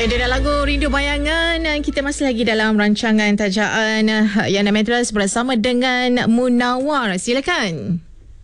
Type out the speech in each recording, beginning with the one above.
Dengan lagu Rindu Bayangan, kita masih lagi dalam rancangan tajaan Yana Mattress bersama dengan Munawar. Silakan.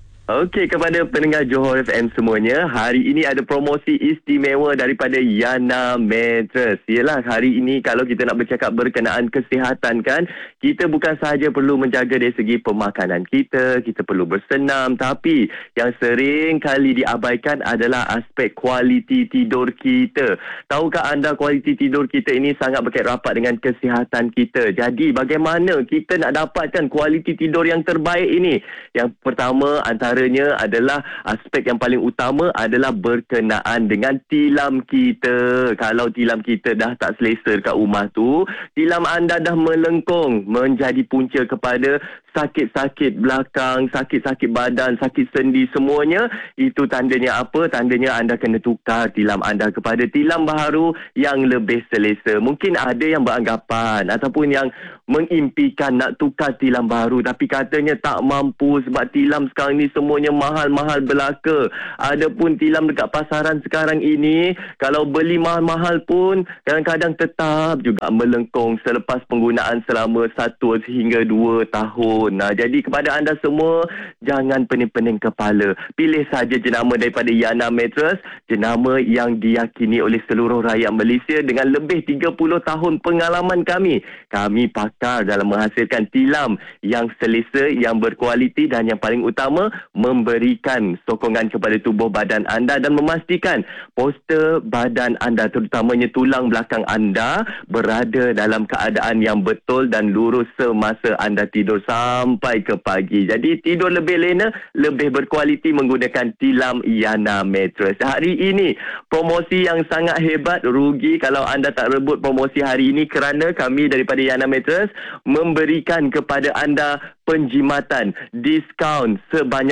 Okey, kepada pendengar Johor FM semuanya, hari ini ada promosi istimewa daripada Yana Mattress. Yalah, hari ini kalau kita nak bercakap berkenaan kesihatan kan, kita bukan sahaja perlu menjaga dari segi pemakanan kita perlu bersenam, tapi yang sering kali diabaikan adalah aspek kualiti tidur kita. Tahukah anda kualiti tidur kita ini sangat berkait rapat dengan kesihatan kita. Jadi bagaimana kita nak dapatkan kualiti tidur yang terbaik ini? Yang pertama antaranya adalah aspek yang paling utama adalah berkenaan dengan tilam kita. Kalau tilam kita dah tak selesa kat rumah tu, tilam anda dah melengkung menjadi punca kepada sakit-sakit belakang, sakit-sakit badan, sakit sendi semuanya. Itu tandanya apa? Tandanya anda kena tukar tilam anda kepada tilam baharu yang lebih selesa. Mungkin ada yang beranggapan ataupun yang mengimpikan nak tukar tilam baru tapi katanya tak mampu sebab tilam sekarang ni semuanya mahal-mahal belaka. Ada pun tilam dekat pasaran sekarang ini, kalau beli mahal-mahal pun kadang-kadang tetap juga melengkung selepas penggunaan selama 1 hingga 2 tahun. Nah, jadi kepada anda semua, jangan pening-pening kepala. Pilih saja jenama daripada Yana Mattress, jenama yang diyakini oleh seluruh rakyat Malaysia dengan lebih 30 tahun pengalaman kami. Kami pakar dalam menghasilkan tilam yang selesa, yang berkualiti dan yang paling utama, memberikan sokongan kepada tubuh badan anda dan memastikan postur badan anda, terutamanya tulang belakang anda, berada dalam keadaan yang betul dan lurus semasa anda tidur sampai ke pagi. Jadi tidur lebih lena, lebih berkualiti menggunakan tilam Yana Mattress. Hari ini promosi yang sangat hebat, rugi kalau anda tak rebut promosi hari ini kerana kami daripada Yana Mattress memberikan kepada anda penjimatan diskaun sebanyak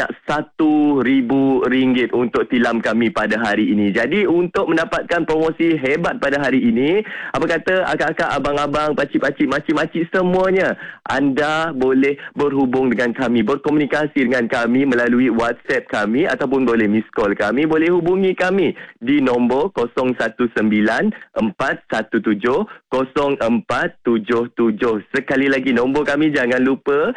RM1,000 untuk tilam kami pada hari ini. Jadi untuk mendapatkan promosi hebat pada hari ini, apa kata akak-akak, abang-abang, pakcik-pakcik, makcik-makcik semuanya, anda boleh berhubung dengan kami, berkomunikasi dengan kami melalui WhatsApp kami ataupun boleh miss call kami, boleh hubungi kami di nombor 019-417-0477. Sekali lagi nombor kami jangan lupa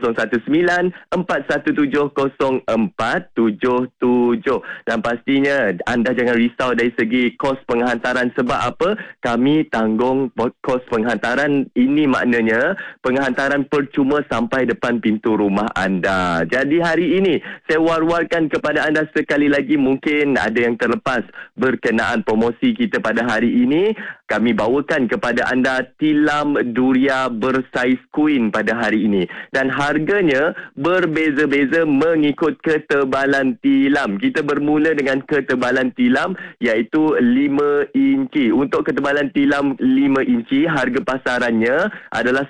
019-417-0477. Dan pastinya anda jangan risau dari segi kos penghantaran. Sebab apa? Kami tanggung kos penghantaran. Ini maknanya penghantaran percuma sampai depan pintu rumah anda. Jadi hari ini saya war-warkan kepada anda sekali lagi, mungkin ada yang terlepas berkenaan promosi kita pada hari ini. Kami bawakan kepada anda tilam Duria bersaiz queen pada hari ini. Dan harganya berbeza-beza mengikut ketebalan tilam. Kita bermula dengan ketebalan tilam iaitu 5 inci. Untuk ketebalan tilam 5 inci, harga pasarannya adalah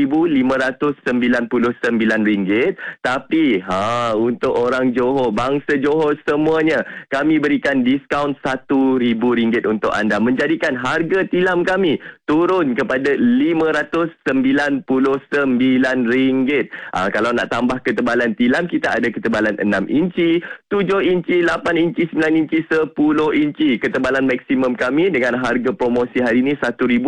RM1,599. Tapi untuk orang Johor, bangsa Johor semuanya, kami berikan diskaun RM1,000 untuk anda, menjadikan harga tilam kami turun kepada RM599. Kalau nak tambah ketebalan tilam, kita ada ketebalan 6 inci, 7 inci, 8 inci, 9 inci, 10 inci. Ketebalan maksimum kami dengan harga promosi hari ini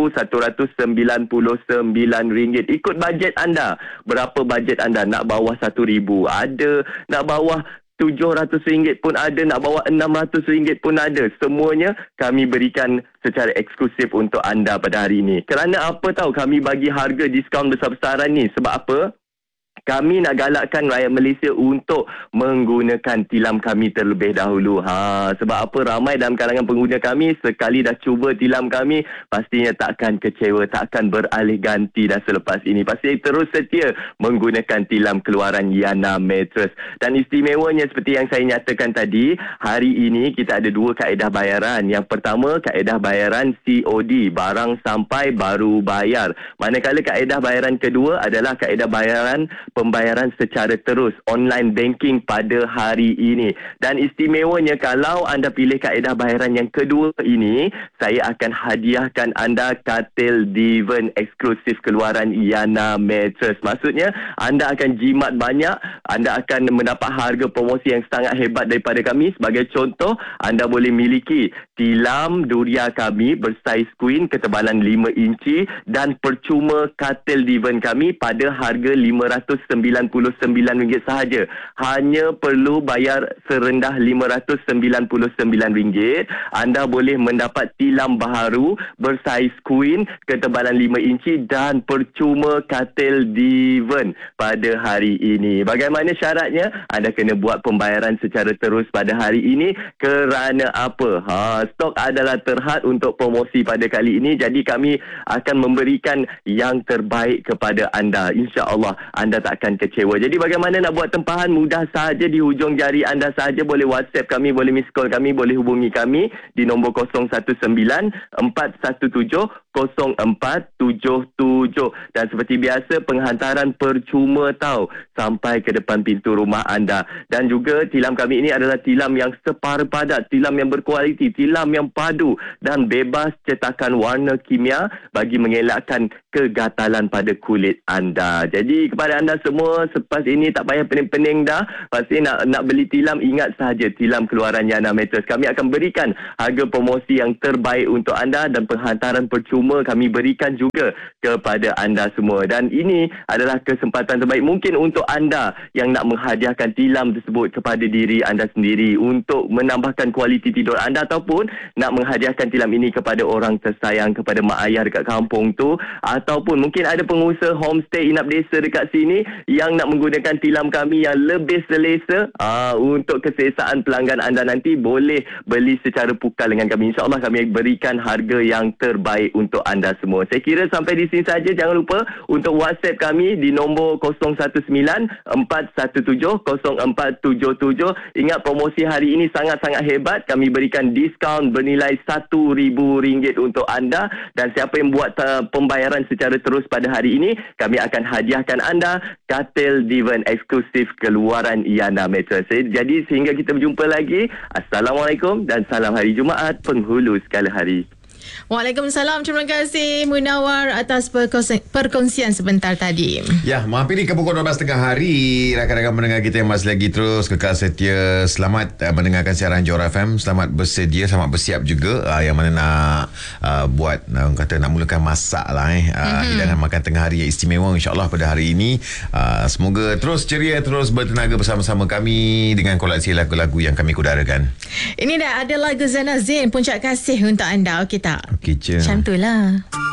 RM1,199. Ikut bajet anda. Berapa bajet anda? Nak bawah RM1,000 ada, nak bawah RM700 pun ada, nak bawa RM600 pun ada. Semuanya kami berikan secara eksklusif untuk anda pada hari ini. Kerana apa tahu kami bagi harga diskaun besar-besaran ni? Sebab apa? Kami nak galakkan rakyat Malaysia untuk menggunakan tilam kami terlebih dahulu. Sebab apa? Ramai dalam kalangan pengguna kami, sekali dah cuba tilam kami, pastinya takkan kecewa, takkan beralih ganti dah selepas ini. Pasti terus setia menggunakan tilam keluaran Yana Mattress. Dan istimewanya seperti yang saya nyatakan tadi, hari ini kita ada 2 kaedah bayaran. Yang pertama, kaedah bayaran COD, barang sampai baru bayar. Manakala kaedah bayaran kedua adalah kaedah bayaran pembayaran secara terus, online banking pada hari ini. Dan istimewanya kalau anda pilih kaedah bayaran yang kedua ini, saya akan hadiahkan anda katil divan eksklusif keluaran Yana Mattress. Maksudnya anda akan jimat banyak, anda akan mendapat harga promosi yang sangat hebat daripada kami. Sebagai contoh, anda boleh miliki tilam Duria kami bersaiz queen ketebalan 5 inci dan percuma katil divan kami pada harga RM599 sahaja. Hanya perlu bayar serendah RM599. Anda boleh mendapat tilam baharu bersaiz queen ketebalan 5 inci dan percuma katil divan pada hari ini. Bagaimana syaratnya? Anda kena buat pembayaran secara terus pada hari ini. Kerana apa? Stok adalah terhad untuk promosi pada kali ini. Jadi kami akan memberikan yang terbaik kepada anda. InsyaAllah anda tak akan kecewa. Jadi bagaimana nak buat tempahan? Mudah sahaja, di hujung jari anda sahaja. Boleh WhatsApp kami, boleh miss call kami, boleh hubungi kami di nombor 019-417-0477. Dan seperti biasa, penghantaran percuma tau sampai ke depan pintu rumah anda. Dan juga tilam kami ini adalah tilam yang separa padat, tilam yang berkualiti, tilam yang padu dan bebas cetakan warna kimia bagi mengelakkan kegatalan pada kulit anda. Jadi kepada anda semua, selepas ini tak payah pening-pening dah. Pasti nak beli tilam, ingat sahaja tilam keluaran Yana Mattress. Kami akan berikan harga promosi yang terbaik untuk anda dan penghantaran percuma kami berikan juga kepada anda semua. Dan ini adalah kesempatan terbaik mungkin untuk anda yang nak menghadiahkan tilam tersebut kepada diri anda sendiri untuk menambahkan kualiti tidur anda, ataupun nak menghadiahkan tilam ini kepada orang tersayang, kepada mak ayah dekat kampung tu, ataupun mungkin ada pengusaha homestay inap desa dekat sini yang nak menggunakan tilam kami yang lebih selesa. Untuk keselesaan pelanggan anda nanti, boleh beli secara pukal dengan kami. InsyaAllah kami berikan harga yang terbaik untuk anda semua. Saya kira sampai di sini saja. Jangan lupa untuk WhatsApp kami di nombor 019-417-0477. Ingat, promosi hari ini sangat-sangat hebat. Kami berikan diskaun bernilai RM1,000 untuk anda. Dan siapa yang buat pembayaran secara terus pada hari ini, kami akan hadiahkan anda katil divan eksklusif keluaran Yana Mattress. Jadi sehingga kita berjumpa lagi, Assalamualaikum dan salam hari Jumaat penghulu segala hari. Waalaikumsalam. Terima kasih Munawar atas perkongsian sebentar tadi. Ya, menghampiri ke pukul 12.30 hari. Rakan-rakan pendengar kita yang masih lagi terus kekal setia, selamat mendengarkan siaran Johor FM. Selamat bersedia, selamat bersiap juga yang mana nak buat kata nak mulakan masak lah hidangan makan tengah hari yang istimewa insyaAllah pada hari ini. Semoga terus ceria, terus bertenaga bersama-sama kami dengan koleksi lagu-lagu yang kami kudarakan. Ini dah ada lagu Zana Zain, Puncak Kasih untuk anda. Okey tak? Okey je. Macam tu lah.